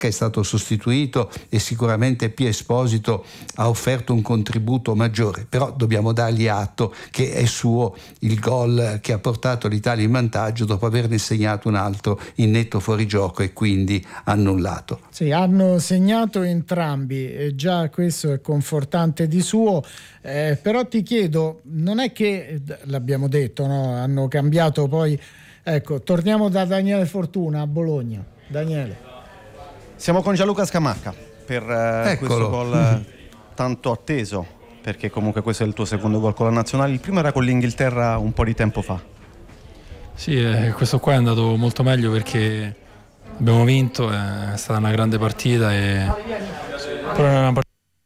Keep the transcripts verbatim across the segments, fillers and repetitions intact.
che è stato sostituito e sicuramente Pio Esposito ha offerto un contributo maggiore, però dobbiamo dargli atto che è suo il gol che ha portato l'Italia in vantaggio dopo averne segnato un altro in netto fuorigioco e quindi annullato. Sì, hanno segnato entrambi e già questo è confortante di suo, eh, però ti chiedo, non è che, l'abbiamo detto, no? Hanno cambiato poi, ecco, torniamo da Daniele Fortuna a Bologna. Daniele. Siamo con Gianluca Scamacca per eh, questo gol eh, tanto atteso, perché comunque questo è il tuo secondo gol con la nazionale. Il primo era con l'Inghilterra un po' di tempo fa. Sì, eh, questo qua è andato molto meglio perché abbiamo vinto, è stata una grande partita e però è una partita.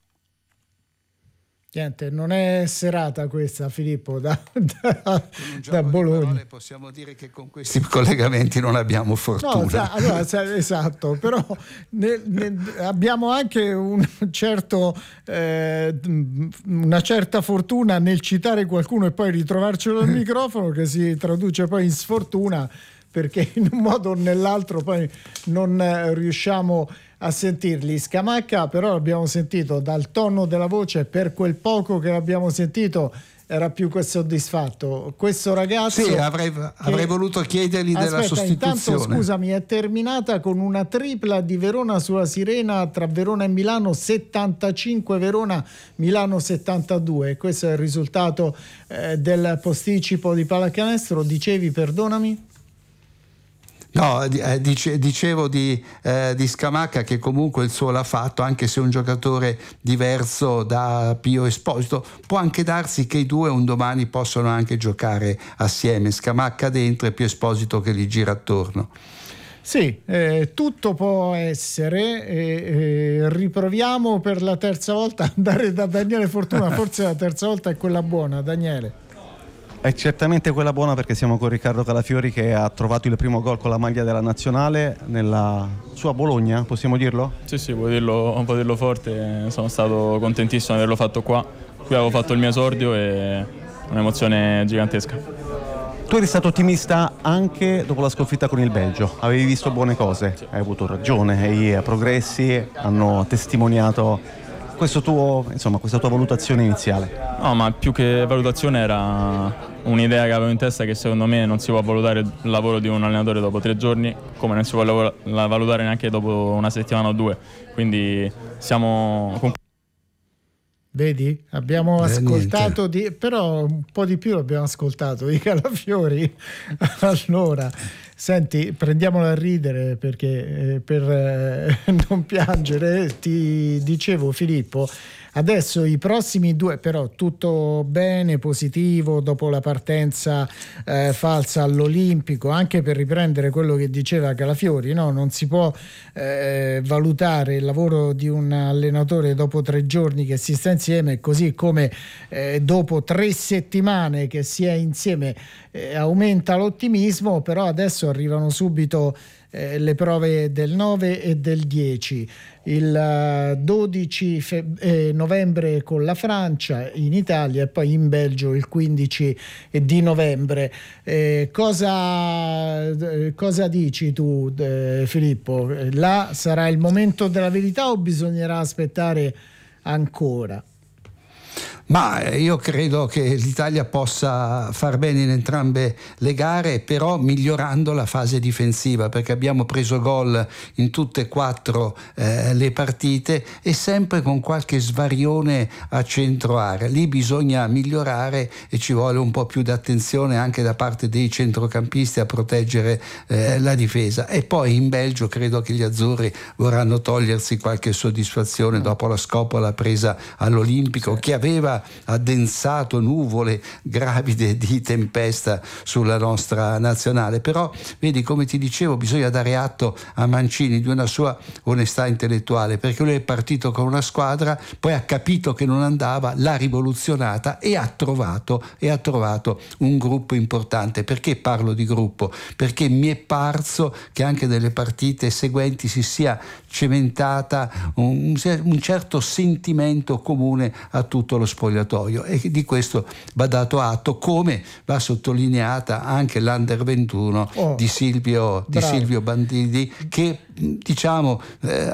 Niente, non è serata questa, Filippo, da, da, da Bologna. Parole, possiamo dire che con questi collegamenti non abbiamo fortuna. No, sa, allora, sa, esatto, però ne, ne, abbiamo anche un certo, eh, una certa fortuna nel citare qualcuno e poi ritrovarcelo al microfono, che si traduce poi in sfortuna, perché in un modo o nell'altro poi non riusciamo a sentirli. Scamacca, però abbiamo sentito dal tono della voce, per quel poco che abbiamo sentito era più che soddisfatto. Questo ragazzo, sì, avrei, che... avrei voluto chiedergli Aspetta, della sostituzione. Intanto, scusami, è terminata con una tripla di Verona sulla Sirena tra Verona e Milano, settantacinque Verona, Milano settantadue. Questo è il risultato eh, del posticipo di pallacanestro. Dicevi, perdonami? No, eh, dice, dicevo di, eh, di Scamacca, che comunque il suo l'ha fatto, anche se è un giocatore diverso da Pio Esposito. Può anche darsi che i due un domani possono anche giocare assieme, Scamacca dentro e Pio Esposito che li gira attorno. Sì, eh, tutto può essere. Eh, eh, riproviamo per la terza volta andare da Daniele Fortuna, forse la terza volta è quella buona. Daniele. È certamente quella buona, perché siamo con Riccardo Calafiori, che ha trovato il primo gol con la maglia della nazionale nella sua Bologna, possiamo dirlo? Sì, sì, può dirlo, può dirlo forte, sono stato contentissimo di averlo fatto qua. Qui avevo fatto il mio esordio e un'emozione gigantesca. Tu eri stato ottimista anche dopo la sconfitta con il Belgio, avevi visto buone cose, sì. Hai avuto ragione e i progressi hanno testimoniato questo tuo, insomma, questa tua valutazione iniziale. No, ma più che valutazione era un'idea che avevo in testa, che secondo me non si può valutare il lavoro di un allenatore dopo tre giorni, come non si può valutare neanche dopo una settimana o due. Quindi siamo... Vedi? Abbiamo eh, ascoltato, di, però un po' di più abbiamo ascoltato di Calafiori. Allora, senti, prendiamolo a ridere, perché eh, per eh, non piangere, ti dicevo, Filippo, adesso i prossimi due, però tutto bene, positivo dopo la partenza eh, falsa all'Olimpico, anche per riprendere quello che diceva Calafiori, no? Non si può eh, valutare il lavoro di un allenatore dopo tre giorni che si sta insieme, così come eh, dopo tre settimane che si è insieme eh, aumenta l'ottimismo, però adesso arrivano subito eh, le prove del nove e del dieci. Il dodici novembre con la Francia in Italia e poi in Belgio il quindici di novembre. Eh, cosa, cosa dici tu, eh, Filippo? Là sarà il momento della verità o bisognerà aspettare ancora? Ma io credo che l'Italia possa far bene in entrambe le gare, però migliorando la fase difensiva, perché abbiamo preso gol in tutte e quattro eh, le partite e sempre con qualche svarione a centro area. Lì bisogna migliorare e ci vuole un po' più di attenzione anche da parte dei centrocampisti a proteggere eh, la difesa. E poi in Belgio credo che gli azzurri vorranno togliersi qualche soddisfazione dopo la scopola presa all'Olimpico, sì, che aveva addensato nuvole gravide di tempesta sulla nostra nazionale. Però vedi, come ti dicevo, bisogna dare atto a Mancini di una sua onestà intellettuale, perché lui è partito con una squadra, poi ha capito che non andava, l'ha rivoluzionata e ha trovato e ha trovato un gruppo importante. Perché parlo di gruppo? Perché mi è parso che anche nelle partite seguenti si sia cementata un, un certo sentimento comune a tutto lo spogliatoio. spogliatoio, e di questo va dato atto, come va sottolineata anche l'Under ventuno oh, di Silvio, di Silvio Bandini, che diciamo eh,